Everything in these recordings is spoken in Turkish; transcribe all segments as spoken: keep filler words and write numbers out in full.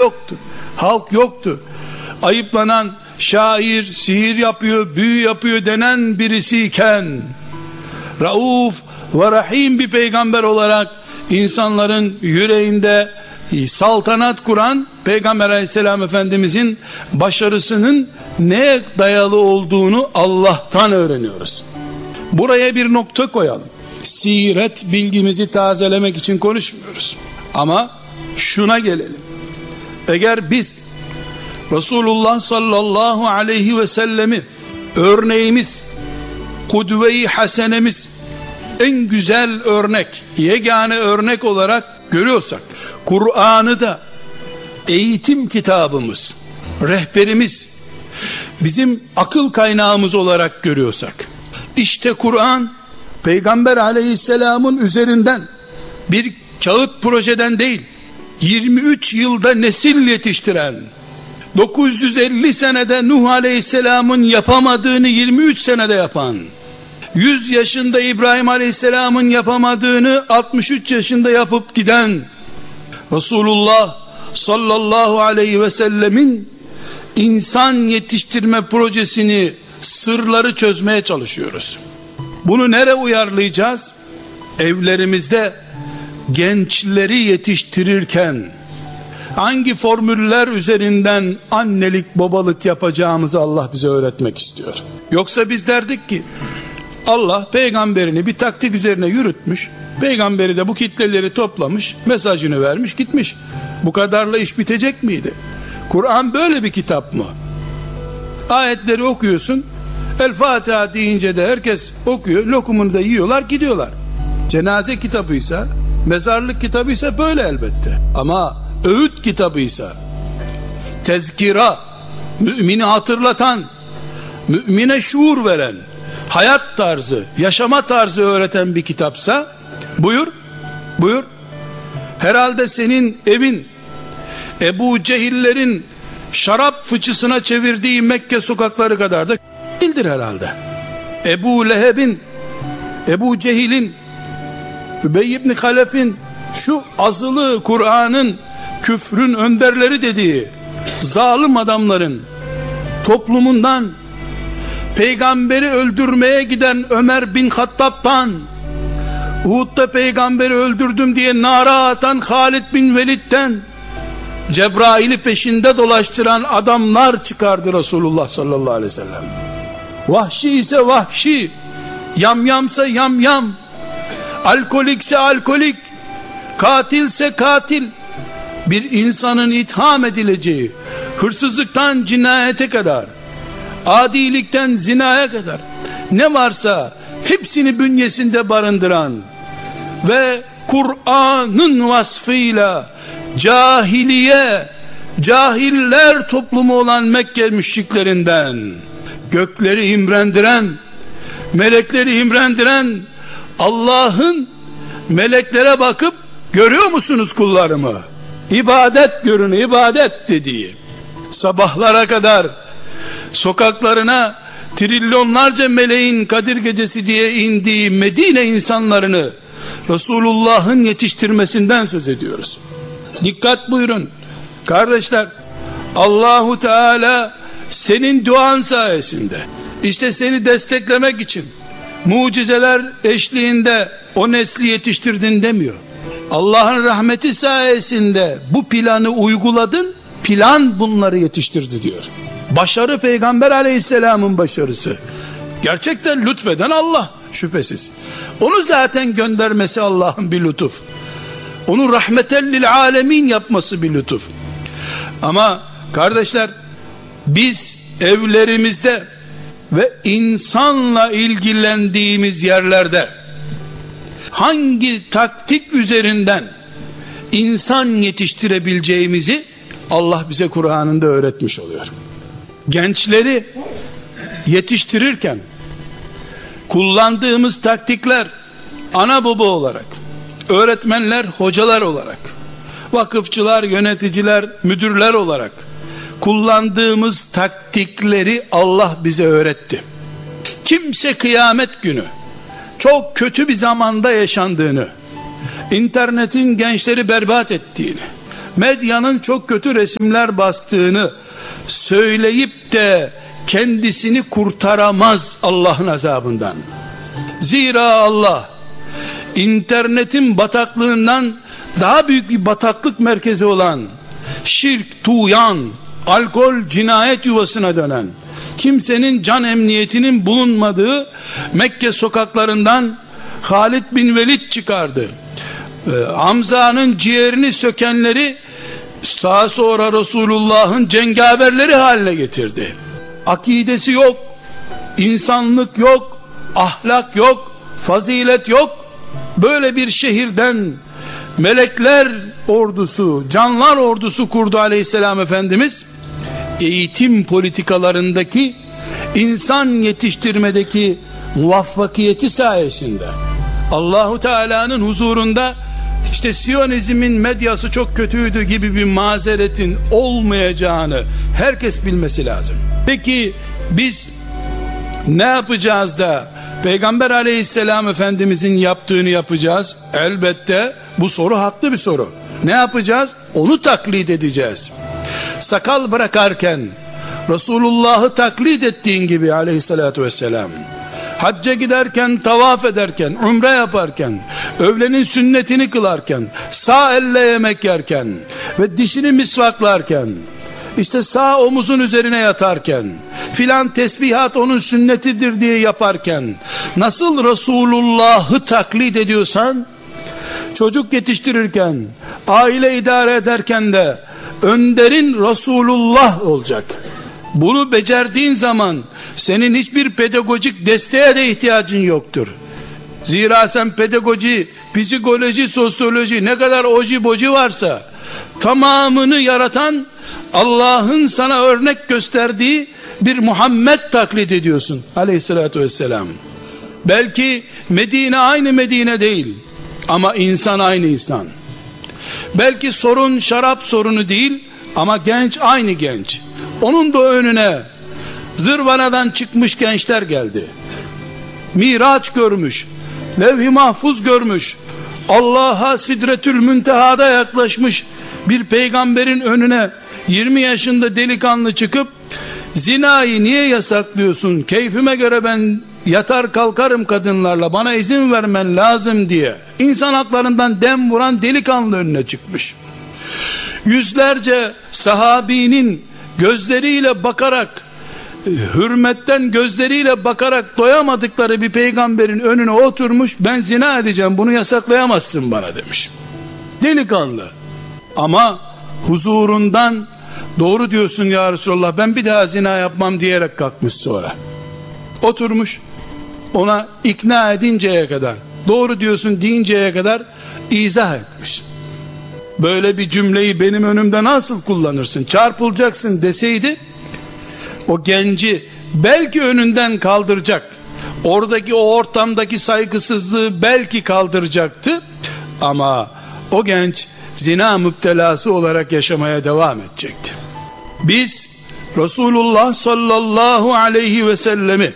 yoktu. Halk yoktu. Ayıplanan, şair, sihir yapıyor, büyü yapıyor denen birisiyken, Rauf ve Rahim bir peygamber olarak insanların yüreğinde saltanat kuran Peygamber Aleyhisselam Efendimizin başarısının neye dayalı olduğunu Allah'tan öğreniyoruz. Buraya bir nokta koyalım. Siret bilgimizi tazelemek için konuşmuyoruz. Ama şuna gelelim. Eğer biz Resulullah sallallahu aleyhi ve sellemi örneğimiz, kudve-i hasenemiz, en güzel örnek, yegane örnek olarak görüyorsak, Kur'an'ı da eğitim kitabımız, rehberimiz, bizim akıl kaynağımız olarak görüyorsak, işte Kur'an Peygamber aleyhisselamın üzerinden bir kağıt projeden değil, yirmi üç yılda nesil yetiştiren, dokuz yüz elli senede Nuh aleyhisselamın yapamadığını yirmi üç senede yapan, yüz yaşında İbrahim aleyhisselamın yapamadığını altmış üç yaşında yapıp giden Resulullah sallallahu aleyhi ve sellemin insan yetiştirme projesini, sırları çözmeye çalışıyoruz. Bunu nereye uyarlayacağız? Evlerimizde gençleri yetiştirirken hangi formüller üzerinden annelik babalık yapacağımızı Allah bize öğretmek istiyor. Yoksa biz derdik ki Allah peygamberini bir taktik üzerine yürütmüş, peygamberi de bu kitleleri toplamış, mesajını vermiş, gitmiş. Bu kadarla iş bitecek miydi? Kur'an böyle bir kitap mı? Ayetleri okuyorsun, El Fatiha deyince de herkes okuyor, lokumunu da yiyorlar, gidiyorlar. Cenaze kitabıysa, mezarlık kitabıysa böyle elbette. Ama öğüt kitabıysa, tezkira, mümini hatırlatan, mümine şuur veren, hayat tarzı, yaşama tarzı öğreten bir kitapsa, buyur, buyur. Herhalde senin evin, Ebu Cehillerin şarap fıçısına çevirdiği Mekke sokakları kadar da değildir herhalde. Ebu Leheb'in, Ebu Cehil'in, Übey ibn Halef'in, şu azılı Kur'an'ın küfrün önderleri dediği zalim adamların toplumundan, peygamberi öldürmeye giden Ömer bin Hattab'tan, Uhud'da peygamberi öldürdüm diye nara atan Halid bin Velid'den, Cebrail'i peşinde dolaştıran adamlar çıkardı Resulullah sallallahu aleyhi ve sellem. Vahşi ise vahşi, yamyamsa yamyam, alkolikse alkolik, katilse katil, bir insanın itham edileceği, hırsızlıktan cinayete kadar, adilikten zinaya kadar ne varsa hepsini bünyesinde barındıran ve Kur'an'ın vasfıyla cahiliye, cahiller toplumu olan Mekke müşriklerinden, gökleri imrendiren, melekleri imrendiren Allah'ın meleklere bakıp görüyor musunuz kullarımı? İbadet görün, ibadet dediği, sabahlara kadar sokaklarına trilyonlarca meleğin Kadir Gecesi diye indiği Medine insanlarını Resulullah'ın yetiştirmesinden söz ediyoruz. Dikkat buyurun kardeşler, Allahu Teala senin duan sayesinde, işte seni desteklemek için mucizeler eşliğinde o nesli yetiştirdin demiyor. Allah'ın rahmeti sayesinde bu planı uyguladın, plan bunları yetiştirdi diyor. Başarı Peygamber aleyhisselamın başarısı. Gerçekten lütfeden Allah şüphesiz. Onu zaten göndermesi Allah'ın bir lütuf. Onu rahmeten lil alemin yapması bir lütuf. Ama kardeşler, biz evlerimizde ve insanla ilgilendiğimiz yerlerde hangi taktik üzerinden insan yetiştirebileceğimizi Allah bize Kur'an'ında öğretmiş oluyor. Gençleri yetiştirirken kullandığımız taktikler, ana baba olarak, öğretmenler, hocalar olarak, vakıfçılar, yöneticiler, müdürler olarak kullandığımız taktikleri Allah bize öğretti. Kimse kıyamet günü çok kötü bir zamanda yaşandığını, internetin gençleri berbat ettiğini, medyanın çok kötü resimler bastığını söyleyip de kendisini kurtaramaz Allah'ın azabından. Zira Allah internetin bataklığından daha büyük bir bataklık merkezi olan şirk, tuğyan, alkol, cinayet yuvasına dönen, kimsenin can emniyetinin bulunmadığı Mekke sokaklarından Halid bin Velid çıkardı. Ee, Hamza'nın ciğerini sökenleri daha sonra Resulullah'ın cengaverleri haline getirdi. Akidesi yok, insanlık yok, ahlak yok, fazilet yok. Böyle bir şehirden melekler ordusu, canlar ordusu kurdu aleyhisselam Efendimiz. Eğitim politikalarındaki, insan yetiştirmedeki muvaffakiyeti sayesinde Allahu Teala'nın huzurunda işte Siyonizmin medyası çok kötüydü gibi bir mazeretin olmayacağını herkes bilmesi lazım. Peki biz ne yapacağız da Peygamber Aleyhisselam Efendimizin yaptığını yapacağız? Elbette bu soru haklı bir soru. Ne yapacağız? Onu taklit edeceğiz. Sakal bırakarken Resulullah'ı taklit ettiğin gibi aleyhissalatü vesselam, hacca giderken, tavaf ederken, umre yaparken, öğlenin sünnetini kılarken, sağ elle yemek yerken ve dişini misvaklarken, işte sağ omuzun üzerine yatarken, filan tesbihat onun sünnetidir diye yaparken, nasıl Resulullah'ı taklit ediyorsan, çocuk yetiştirirken, aile idare ederken de önderin Resulullah olacak. Bunu becerdiğin zaman senin hiçbir pedagojik desteğe de ihtiyacın yoktur. Zira sen pedagoji, psikoloji, sosyoloji, ne kadar oji boji varsa tamamını yaratan Allah'ın sana örnek gösterdiği bir Muhammed taklit ediyorsun aleyhissalatü vesselam. Belki Medine aynı Medine değil ama insan aynı insan. Belki sorun şarap sorunu değil ama genç aynı genç. Onun da önüne zırvanadan çıkmış gençler geldi. Miraç görmüş, levh-i mahfuz görmüş, Allah'a Sidretül Münteha'da yaklaşmış bir peygamberin önüne yirmi yaşında delikanlı çıkıp zinayı niye yasaklıyorsun, keyfime göre ben yatar kalkarım kadınlarla, bana izin vermen lazım diye insan haklarından dem vuran delikanlı önüne çıkmış. Yüzlerce sahabinin gözleriyle bakarak, hürmetten gözleriyle bakarak doyamadıkları bir peygamberin önüne oturmuş, ben zina edeceğim, bunu yasaklayamazsın bana demiş. Delikanlı ama huzurundan doğru diyorsun ya Resulallah, ben bir daha zina yapmam diyerek kalkmış. Sonra oturmuş, ona ikna edinceye kadar, doğru diyorsun deyinceye kadar izah etmiş. Böyle bir cümleyi benim önümde nasıl kullanırsın, çarpılacaksın deseydi, o genci belki önünden kaldıracak, oradaki o ortamdaki saygısızlığı belki kaldıracaktı, ama o genç zina müptelası olarak yaşamaya devam edecekti. Biz Resulullah sallallahu aleyhi ve sellemi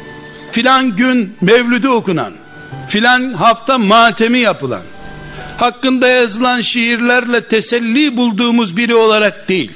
filan gün mevlüdü okunan, filan hafta matemi yapılan, hakkında yazılan şiirlerle teselli bulduğumuz biri olarak değil,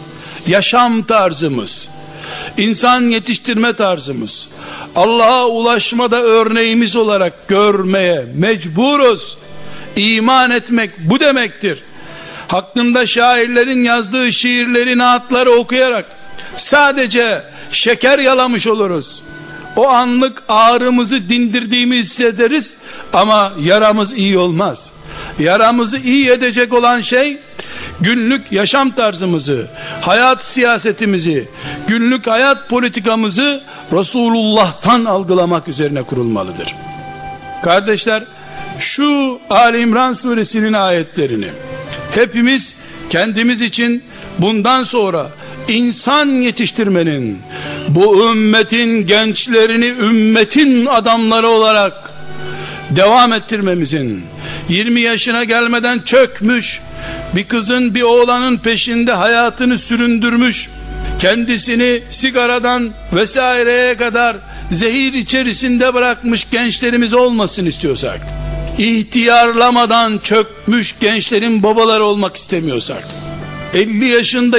yaşam tarzımız, insan yetiştirme tarzımız, Allah'a ulaşmada örneğimiz olarak görmeye mecburuz. İman etmek bu demektir. Hakkında şairlerin yazdığı şiirleri, naatları okuyarak sadece şeker yalamış oluruz. O anlık ağrımızı dindirdiğimi hissederiz ama yaramız iyi olmaz. Yaramızı iyi edecek olan şey, günlük yaşam tarzımızı, hayat siyasetimizi, günlük hayat politikamızı Resulullah'tan algılamak üzerine kurulmalıdır. Kardeşler, şu Ali İmran suresinin ayetlerini hepimiz kendimiz için bundan sonra insan yetiştirmenin, bu ümmetin gençlerini ümmetin adamları olarak devam ettirmemizin, yirmi yaşına gelmeden çökmüş bir kızın, bir oğlanın peşinde hayatını süründürmüş, kendisini sigaradan vesaireye kadar zehir içerisinde bırakmış gençlerimiz olmasın istiyorsak, ihtiyarlamadan çökmüş gençlerin babaları olmak istemiyorsak, elli yaşında